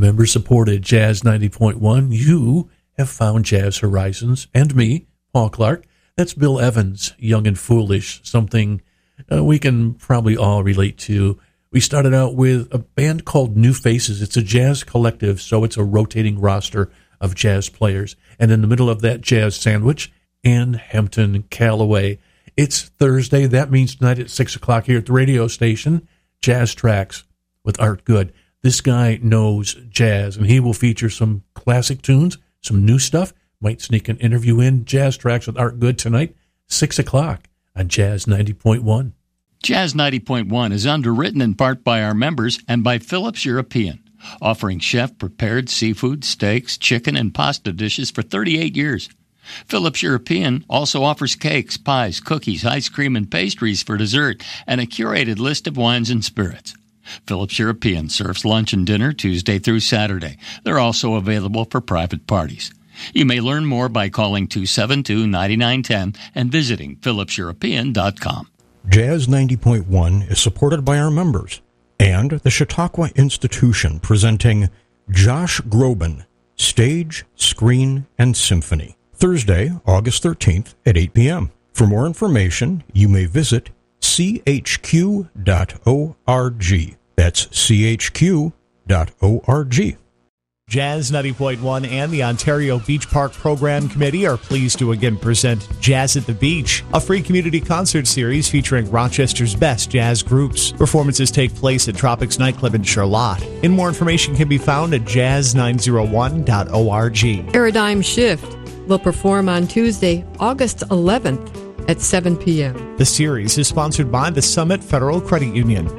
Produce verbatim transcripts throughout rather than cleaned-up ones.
member-supported Jazz ninety point one, you have found Jazz Horizons, and me, Paul Clark. That's Bill Evans, Young and Foolish, something uh, we can probably all relate to. We started out with a band called New Faces. It's a jazz collective, so it's a rotating roster of jazz players. And in the middle of that jazz sandwich, Ann Hampton Calloway. It's Thursday. That means tonight at six o'clock here at the radio station, Jazz Tracks with Art Good. This guy knows jazz, and he will feature some classic tunes, some new stuff. Might sneak an interview in. Jazz Tracks with Art Good tonight, six o'clock on Jazz ninety point one. Jazz ninety point one is underwritten in part by our members and by Phillips European, offering chef-prepared seafood, steaks, chicken, and pasta dishes for thirty-eight years. Phillips European also offers cakes, pies, cookies, ice cream, and pastries for dessert, and a curated list of wines and spirits. Phillips European serves lunch and dinner Tuesday through Saturday. They're also available for private parties. You may learn more by calling two seven two, nine nine one zero and visiting phillips european dot com. Jazz ninety point one is supported by our members and the Chautauqua Institution, presenting Josh Groban, Stage, Screen, and Symphony, Thursday, August thirteenth at eight p.m. For more information, you may visit c h q dot org. That's c h q dot org. Jazz ninety point one and the Ontario Beach Park Program Committee are pleased to again present Jazz at the Beach, a free community concert series featuring Rochester's best jazz groups. Performances take place at Tropics Nightclub in Charlotte. And more information can be found at jazz nine oh one dot org. Paradigm Shift will perform on Tuesday, August eleventh at seven p.m. The series is sponsored by the Summit Federal Credit Union.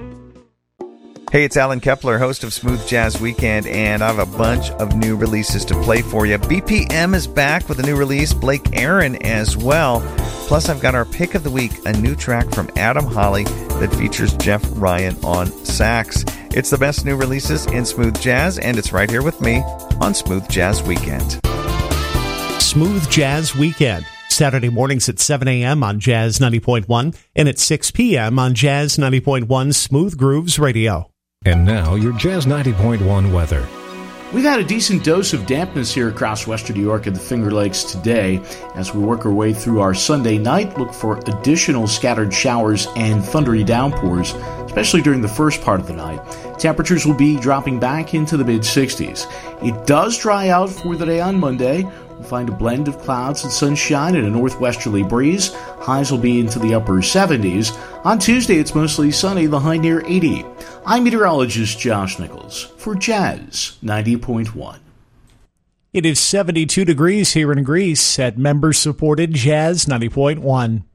Hey, it's Alan Kepler, host of Smooth Jazz Weekend, and I have a bunch of new releases to play for you. B P M is back with a new release, Blake Aaron as well. Plus, I've got our pick of the week, a new track from Adam Holly that features Jeff Ryan on sax. It's the best new releases in smooth jazz, and it's right here with me on Smooth Jazz Weekend. Smooth Jazz Weekend, Saturday mornings at seven a.m. on Jazz ninety point one and at six p.m. on Jazz ninety point one Smooth Grooves Radio. And now, your Jazz ninety point one weather. We've had a decent dose of dampness here across western New York and the Finger Lakes today. As we work our way through our Sunday night, look for additional scattered showers and thundery downpours, especially during the first part of the night. Temperatures will be dropping back into the mid-sixties. It does dry out for the day on Monday. We'll find a blend of clouds and sunshine and a northwesterly breeze. Highs will be into the upper seventies. On Tuesday, it's mostly sunny, the high near eighty. I'm meteorologist Josh Nichols for Jazz ninety point one. It is seventy-two degrees here in Greece at member-supported Jazz ninety point one.